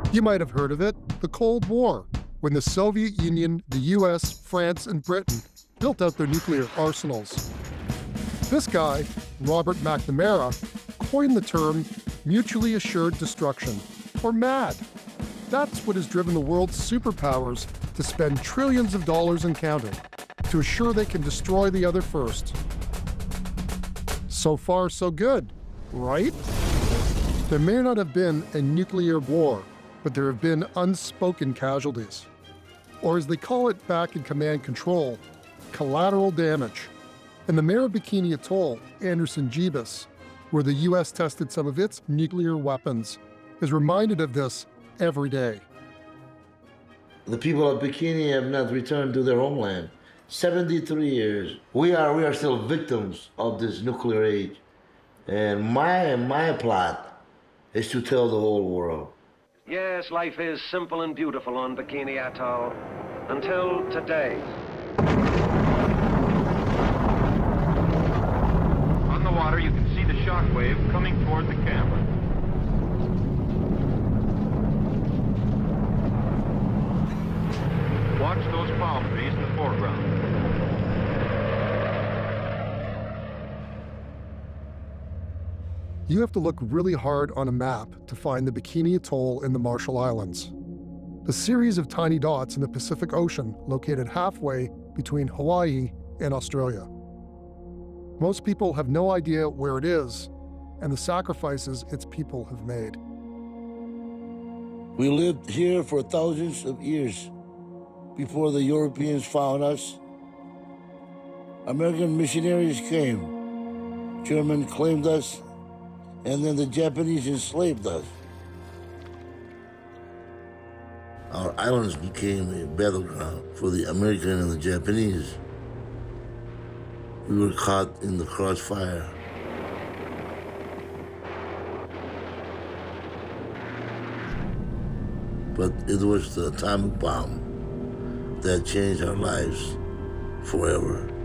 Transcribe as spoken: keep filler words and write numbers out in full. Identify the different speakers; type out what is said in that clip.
Speaker 1: You might have heard of it, the Cold War, when the Soviet Union, the U S, France, and Britain built out their nuclear arsenals. This guy, Robert McNamara, coined the term mutually assured destruction, or MAD. That's what has driven the world's superpowers to spend trillions of dollars and counting to assure they can destroy the other first. So far, so good, right? There may not have been a nuclear war, but there have been unspoken casualties. Or as they call it back in command control, collateral damage. In the Marabikini Atoll, Anderson Gibas, where the U S tested some of its nuclear weapons, is reminded of this every day.
Speaker 2: The people of Bikini have not returned to their homeland. seventy-three years. We are, we are still victims of this nuclear age. And my, my plot is to tell the whole world.
Speaker 3: Yes, life is simple and beautiful on Bikini Atoll. Until today.
Speaker 4: On the water, you can see the shock wave coming toward the camera. Watch those palm trees in the foreground.
Speaker 1: You have to look really hard on a map to find the Bikini Atoll in the Marshall Islands, a series of tiny dots in the Pacific Ocean located halfway between Hawaii and Australia. Most people have no idea where it is and the sacrifices its people have made.
Speaker 2: We lived here for thousands of years before the Europeans found us. American missionaries came. German claimed us, and then the Japanese enslaved us. Our islands became a battleground for the American and the Japanese. We were caught in the crossfire. But it was the atomic bomb that changed our lives forever.